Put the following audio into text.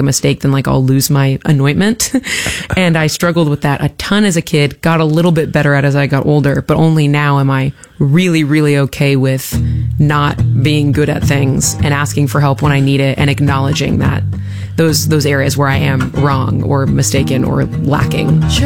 a mistake, then like I'll lose my anointment. And I struggled with that a ton as a kid, got a little bit better at it as I got older, but only now am I really, really okay with not being good at things and asking for help when I need it and acknowledging that those areas where I am wrong or mistaken or lacking.